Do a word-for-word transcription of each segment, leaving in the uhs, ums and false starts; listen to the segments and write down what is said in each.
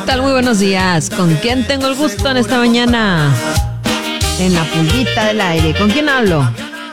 tal? Muy buenos días. ¿Con quién tengo el gusto en esta mañana? En la pulguita del aire. ¿Con quién hablo?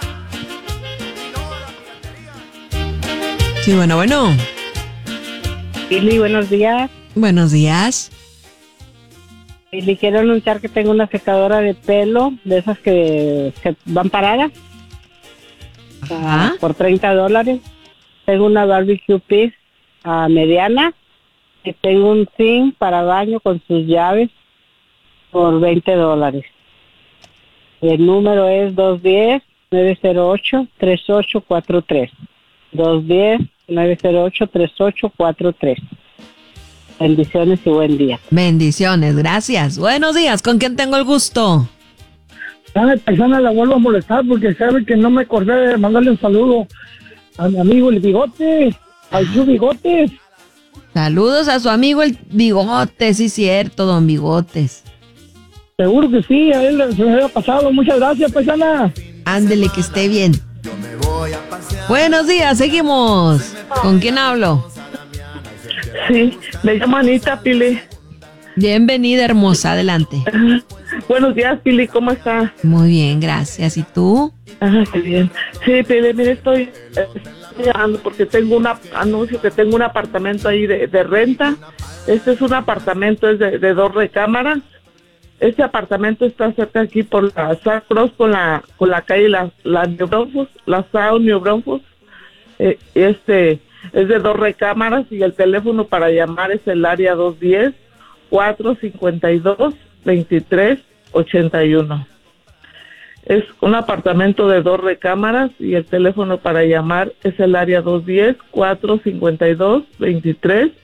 Sí, bueno, bueno. Pili, buenos días. Buenos días. Pili, quiero anunciar que tengo una secadora de pelo, de esas que, que van paradas, Ajá. uh, por treinta dólares. Tengo una barbecue piece uh, mediana. Y tengo un zinc para baño con sus llaves por veinte dólares. El número es dos uno cero, nueve cero ocho, tres ocho cuatro tres. dos uno cero, nueve cero ocho, tres ocho cuatro tres. Bendiciones y buen día. Bendiciones, gracias. Buenos días. ¿Con quién tengo el gusto? Ay, paisana, la vuelvo a molestar porque sabe que no me acordé de mandarle un saludo a mi amigo el Bigotes, al Yu Bigotes. Saludos a su amigo el Bigotes, sí cierto, don Bigotes. Seguro que sí, a él se me había pasado. Muchas gracias, paisana. Ándele, que esté bien. Buenos días, seguimos. ¿Con quién hablo? Sí, me llamo Anita, Pili. Bienvenida, hermosa, adelante. Buenos días, Pili, ¿cómo está? Muy bien, gracias. ¿Y tú? Ah, qué bien. Sí, Pili, mire, estoy, eh, estoy llamando porque tengo un anuncio que tengo un apartamento ahí de, de renta. Este es un apartamento es de, de dos recámaras. Este apartamento está cerca aquí por la South Cross con la con la calle la la New Braunfels, la South New Braunfels. Eh, este es de dos recámaras y el teléfono para llamar es el área dos uno cero, cuatro cinco dos, dos tres ocho uno. Es un apartamento de dos recámaras y el teléfono para llamar es el área dos uno cero, cuatro cinco dos, dos tres